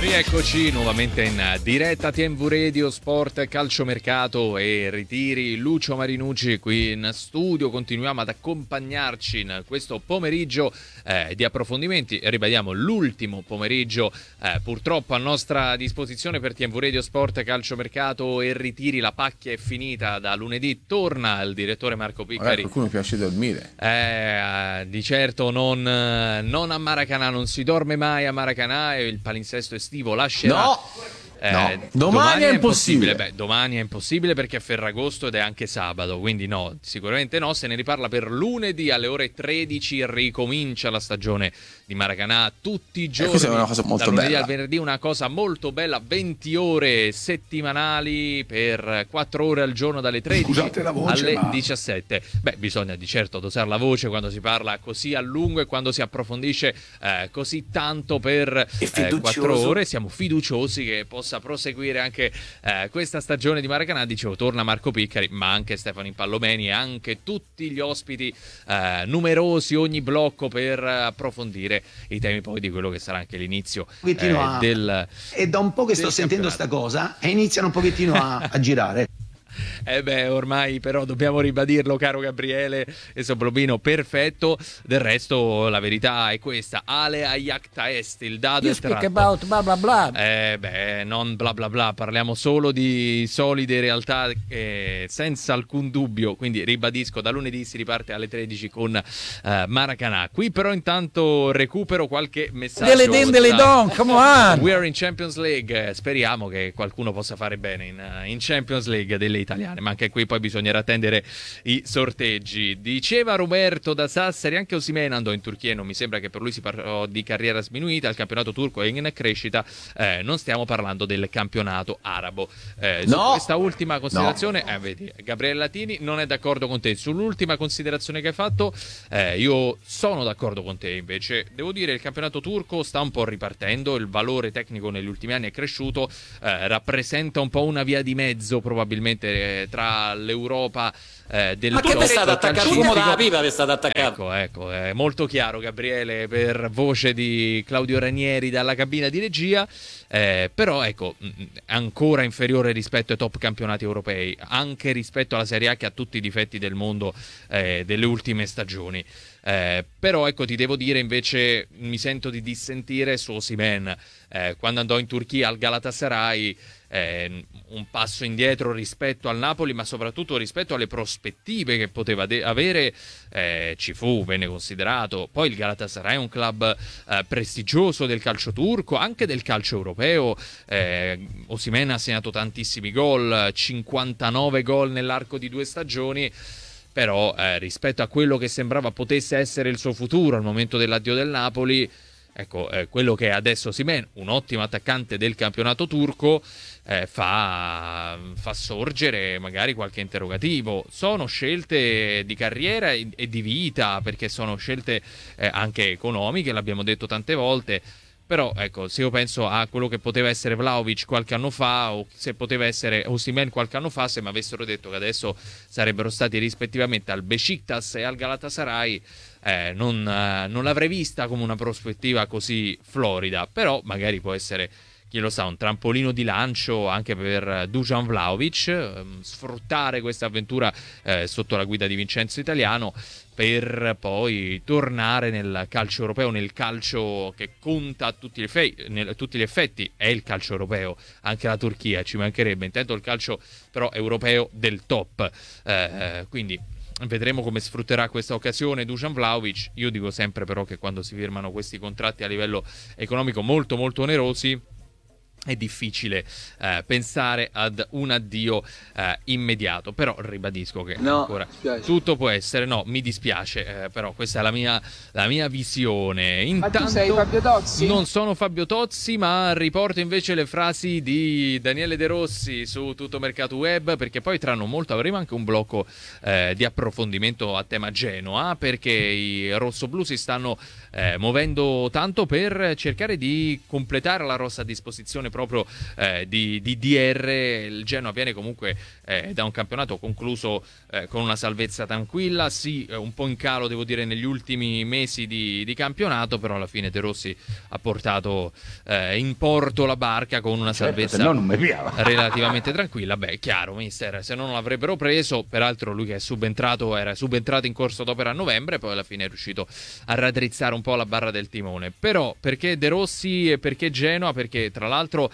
Rieccoci nuovamente in diretta TMV Radio Sport, calciomercato e ritiri. Lucio Marinucci qui in studio, continuiamo ad accompagnarci in questo pomeriggio di approfondimenti. Ribadiamo l'ultimo pomeriggio purtroppo a nostra disposizione per TMV Radio Sport, calciomercato e ritiri. La pacchia è finita, da lunedì torna il direttore Marco Piccari. Qualcuno piace dormire. Di certo non a Maracanà, non si dorme mai a Maracanà, e il palinsesto estivo lascerà. No, domani è impossibile. Beh, domani è impossibile perché è Ferragosto ed è anche sabato, quindi no, sicuramente no. Se ne riparla per lunedì alle ore 13, ricomincia la stagione di Maracanà tutti i giorni. Questa è una cosa molto dal lunedì bella. al venerdì, una cosa molto bella, 20 ore settimanali per 4 ore al giorno dalle 13 alle 17. Beh, bisogna di certo dosare la voce quando si parla così a lungo e quando si approfondisce così tanto per 4 ore. Siamo fiduciosi che possa proseguire anche questa stagione di Maracanà. Dicevo, torna Marco Piccari, ma anche Stefano Impallomeni e anche tutti gli ospiti numerosi, ogni blocco, per approfondire i temi poi di quello che sarà anche l'inizio del è da un po' che sto sentendo sta cosa e iniziano un pochettino a girare. Ormai però dobbiamo ribadirlo, caro Gabriele e Soblobino, perfetto. Del resto la verità è questa: Ale Ayakta Est, il dado You è speak tratto. about bla bla bla. Non bla bla bla, parliamo solo di solide realtà, senza alcun dubbio. Quindi ribadisco, da lunedì si riparte alle 13 con Maracanà. Qui però intanto recupero qualche messaggio. Delle don, come on. We are in Champions League, speriamo che qualcuno possa fare bene in Champions League delle italiane, ma anche qui poi bisognerà attendere i sorteggi. Diceva Roberto da Sassari, anche Osimhen andò in Turchia e non mi sembra che per lui si parlò di carriera sminuita. Il campionato turco è in crescita, non stiamo parlando del campionato arabo. Su questa ultima considerazione, vedi, Gabriele Latini non è d'accordo con te. Sull'ultima considerazione che hai fatto, io sono d'accordo con te. Invece devo dire, il campionato turco sta un po' ripartendo, il valore tecnico negli ultimi anni è cresciuto, rappresenta un po' una via di mezzo probabilmente tra l'Europa del ma che vi state attaccando? Fumo dalla pipa vi state attaccando. Ecco, è molto chiaro, Gabriele, per voce di Claudio Ranieri dalla cabina di regia. Però ecco, ancora inferiore rispetto ai top campionati europei, anche rispetto alla Serie A, che ha tutti i difetti del mondo delle ultime stagioni. Però ecco, ti devo dire, invece mi sento di dissentire su Osimhen. Quando andò in Turchia al Galatasaray, un passo indietro rispetto al Napoli, ma soprattutto rispetto alle prospettive che poteva avere, ci fu, venne considerato. Poi il Galatasaray è un club prestigioso del calcio turco, anche del calcio europeo. Osimhen ha segnato tantissimi gol, 59 gol nell'arco di 2 stagioni. Però rispetto a quello che sembrava potesse essere il suo futuro al momento dell'addio del Napoli, ecco, quello che è adesso Osimhen, un ottimo attaccante del campionato turco, fa sorgere magari qualche interrogativo. Sono scelte di carriera e di vita, perché sono scelte anche economiche, l'abbiamo detto tante volte. Però ecco, se io penso a quello che poteva essere Vlahovic qualche anno fa, o se poteva essere Osimhen qualche anno fa, se mi avessero detto che adesso sarebbero stati rispettivamente al Besiktas e al Galatasaray, non l'avrei vista come una prospettiva così florida. Però magari può essere, chi lo sa, un trampolino di lancio anche per Dusan Vlahovic, sfruttare questa avventura sotto la guida di Vincenzo Italiano, per poi tornare nel calcio europeo, nel calcio che conta a tutti gli effetti, è il calcio europeo. Anche la Turchia, ci mancherebbe, intendo il calcio però europeo del top. Quindi vedremo come sfrutterà questa occasione Dusan Vlahovic. Io dico sempre però che quando si firmano questi contratti a livello economico molto molto onerosi, è difficile pensare ad un addio immediato. Però ribadisco che ancora tutto può essere. No, mi dispiace, però questa è la mia visione. Intanto, ma tu sei Fabio Tozzi? Non sono Fabio Tozzi, ma riporto invece le frasi di Daniele De Rossi su Tutto Mercato Web, perché poi tra non molto avremo anche un blocco di approfondimento a tema Genoa, perché i rossoblù si stanno muovendo tanto per cercare di completare la rossa a disposizione proprio di DR. Il Genoa viene comunque da un campionato concluso con una salvezza tranquilla, sì, un po' in calo devo dire negli ultimi mesi di campionato, però alla fine De Rossi ha portato in porto la barca con una salvezza relativamente tranquilla. Beh, chiaro, mister, se non l'avrebbero preso, peraltro lui che era subentrato in corso d'opera a novembre, poi alla fine è riuscito a raddrizzare un po' la barra del timone. Però perché De Rossi e perché Genoa? Perché tra l'altro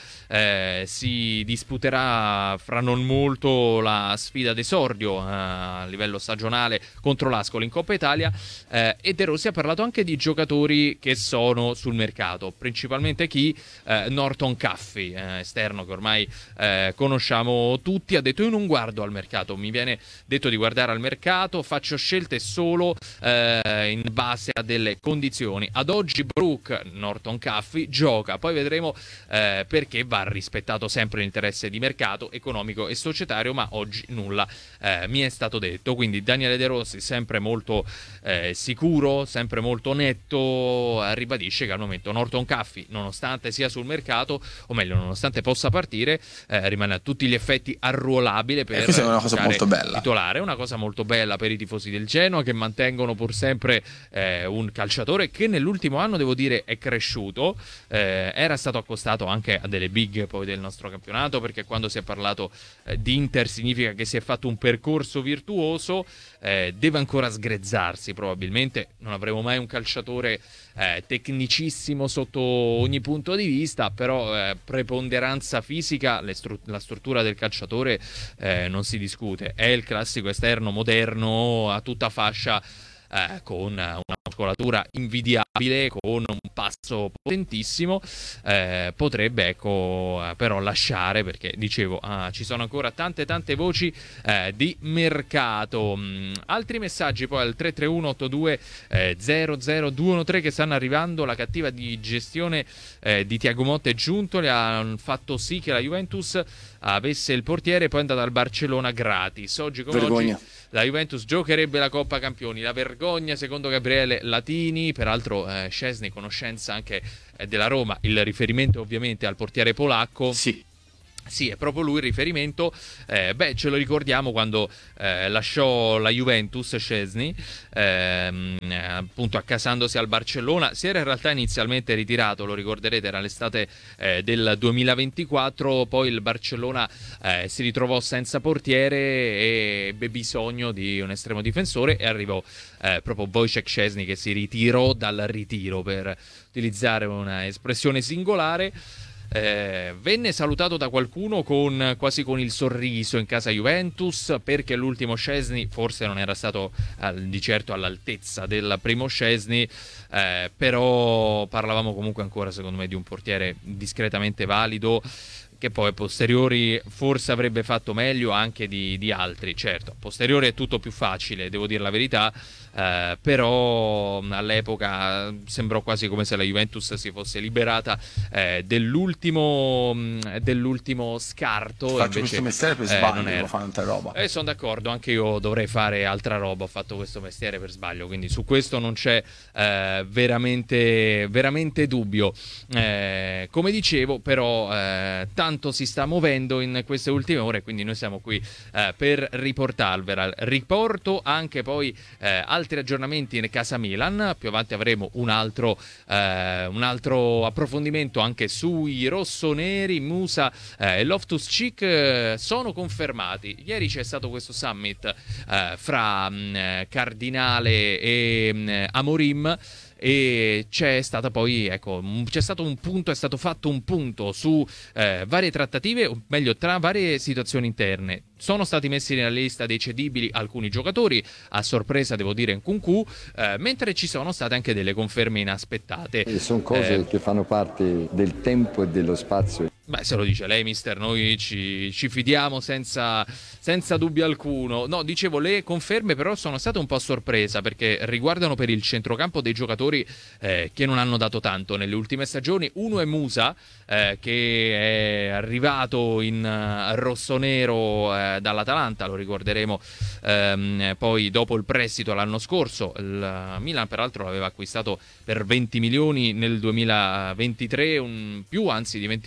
si disputerà fra non molto la sfida d'esordio a livello stagionale contro l'Ascoli in Coppa Italia, e De Rossi ha parlato anche di giocatori che sono sul mercato, principalmente chi? Norton Caffey, esterno che ormai conosciamo tutti. Ha detto: io non guardo al mercato, mi viene detto di guardare al mercato, faccio scelte solo in base a delle condizioni. Ad oggi Brook, Norton Caffey, gioca, poi vedremo perché va rispettato sempre l'interesse di mercato, economico e societario, ma oggi nulla mi è stato detto. Quindi Daniele De Rossi sempre molto sicuro, sempre molto netto, ribadisce che al momento Norton Caffey, nonostante sia sul mercato, o meglio nonostante possa partire, rimane a tutti gli effetti arruolabile per questa è una cosa molto bella, titolare. Una cosa molto bella per i tifosi del Genoa, che mantengono pur sempre un calciatore che nell'ultimo anno devo dire è cresciuto, era stato accostato anche a delle big poi del nostro campionato, perché quando si è parlato di Inter significa che si è fatto un percorso virtuoso, deve ancora sgrezzarsi probabilmente, non avremo mai un calciatore tecnicissimo sotto ogni punto di vista, però preponderanza fisica, la struttura del calciatore non si discute, è il classico esterno moderno a tutta fascia, con una muscolatura invidiabile, con un passo potentissimo, potrebbe però lasciare, perché dicevo ci sono ancora tante voci di mercato. Altri messaggi poi al 33182 00213 che stanno arrivando. La cattiva di gestione di Thiago Motta e Giuntoli ha fatto sì che la Juventus avesse il portiere e poi è andata al Barcellona gratis. Oggi come vergogna. oggi la Juventus giocherebbe la Coppa Campioni. La vergogna secondo Gabriele Latini, peraltro Szczesny, conoscenza anche della Roma, il riferimento ovviamente al portiere polacco. Sì, è proprio lui il riferimento. Ce lo ricordiamo quando lasciò la Juventus, Szczesny, appunto accasandosi al Barcellona. Si era in realtà inizialmente ritirato, lo ricorderete, era l'estate del 2024, poi il Barcellona si ritrovò senza portiere e ebbe bisogno di un estremo difensore e arrivò proprio Wojciech Szczesny, che si ritirò dal ritiro, per utilizzare una espressione singolare. Venne salutato da qualcuno quasi con il sorriso in casa Juventus, perché l'ultimo Szczesny forse non era stato di certo all'altezza del primo Szczesny, però parlavamo comunque ancora secondo me di un portiere discretamente valido, che poi a posteriori forse avrebbe fatto meglio anche di altri. Certo, a posteriori è tutto più facile, devo dire la verità, però all'epoca sembrò quasi come se la Juventus si fosse liberata dell'ultimo scarto. Faccio invece, questo mestiere per sbaglio, devo fare altra roba. Sono d'accordo, anche io dovrei fare altra roba, ho fatto questo mestiere per sbaglio, quindi su questo non c'è veramente dubbio. Come dicevo, però tanto si sta muovendo in queste ultime ore, quindi noi siamo qui per riportarvela. Riporto anche poi altri aggiornamenti in casa Milan. Più avanti avremo un altro approfondimento anche sui rossoneri. Musa e Loftus-Cheek sono confermati. Ieri c'è stato questo summit fra Cardinale e Amorim, e c'è stato un punto, è stato fatto un punto su varie trattative, o meglio tra varie situazioni interne. Sono stati messi nella lista dei cedibili alcuni giocatori, a sorpresa devo dire Nkunku, mentre ci sono state anche delle conferme inaspettate. E sono cose che fanno parte del tempo e dello spazio. Beh, se lo dice lei, mister, noi ci fidiamo senza dubbio alcuno. No, dicevo, le conferme però sono state un po' a sorpresa, perché riguardano per il centrocampo dei giocatori che non hanno dato tanto nelle ultime stagioni. Uno è Musa, che è arrivato in rossonero dall'Atalanta, lo ricorderemo, poi dopo il prestito l'anno scorso. Il Milan peraltro l'aveva acquistato per 20 milioni nel 2023, anzi di 20 milioni fu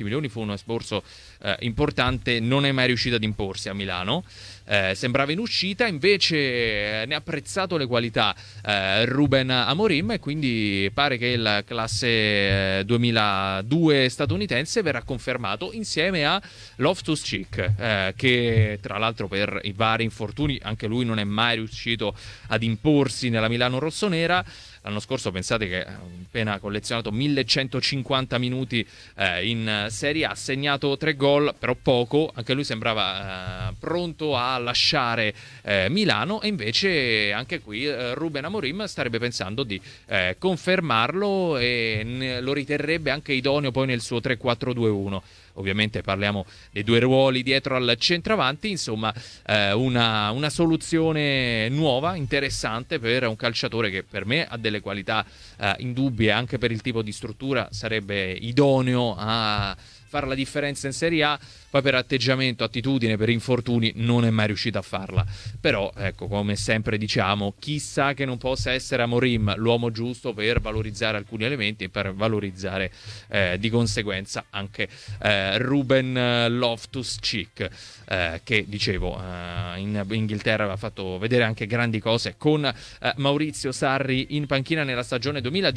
uno esborso importante, non è mai riuscito ad imporsi a Milano. Sembrava in uscita, invece ne ha apprezzato le qualità Ruben Amorim, e quindi pare che il classe 2002 statunitense verrà confermato insieme a Loftus-Cheek, che tra l'altro per i vari infortuni anche lui non è mai riuscito ad imporsi nella Milano rossonera. L'anno scorso pensate che ha appena collezionato 1150 minuti in Serie A, ha segnato 3 gol, però poco, anche lui sembrava pronto a lasciare Milano, e invece anche qui Ruben Amorim starebbe pensando di confermarlo e lo riterrebbe anche idoneo poi nel suo 3-4-2-1. Ovviamente parliamo dei 2 ruoli dietro al centravanti, insomma una soluzione nuova, interessante per un calciatore che per me ha delle qualità indubbie, anche per il tipo di struttura sarebbe idoneo a fare la differenza in Serie A. Poi per atteggiamento, attitudine, per infortuni non è mai riuscito a farla. Però ecco, come sempre diciamo, chissà che non possa essere Amorim l'uomo giusto per valorizzare alcuni elementi e per valorizzare di conseguenza anche Ruben Loftus-Cheek, che dicevo in Inghilterra aveva fatto vedere anche grandi cose con Maurizio Sarri in panchina nella stagione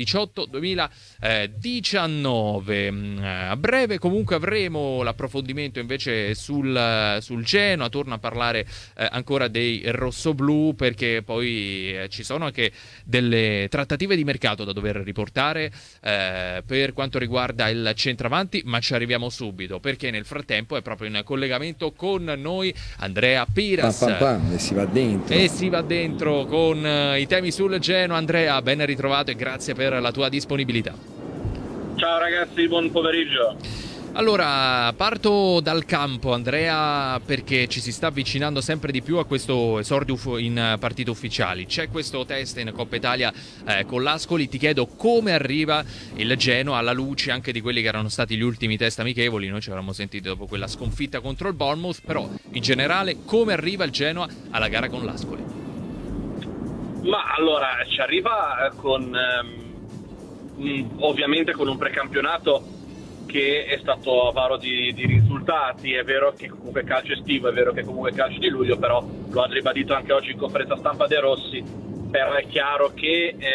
2018-2019. A breve comunque avremo l'approfondimento invece sul Genoa. Torno a parlare ancora dei rossoblù, perché poi ci sono anche delle trattative di mercato da dover riportare per quanto riguarda il centravanti, ma ci arriviamo subito, perché nel frattempo è proprio in collegamento con noi Andrea Piras e si va dentro con i temi sul Genoa. Andrea, ben ritrovato e grazie per la tua disponibilità. Ciao ragazzi, buon pomeriggio. Allora, parto dal campo, Andrea, perché ci si sta avvicinando sempre di più a questo esordio in partite ufficiali. C'è questo test in Coppa Italia con l'Ascoli. Ti chiedo come arriva il Genoa alla luce anche di quelli che erano stati gli ultimi test amichevoli. Noi ci eravamo sentiti dopo quella sconfitta contro il Bournemouth, però in generale come arriva il Genoa alla gara con l'Ascoli? Ma allora, ci arriva con ovviamente con un precampionato che è stato avaro di risultati. È vero che comunque calcio estivo, è vero che comunque calcio di luglio, però lo ha ribadito anche oggi in conferenza stampa De Rossi, però è chiaro che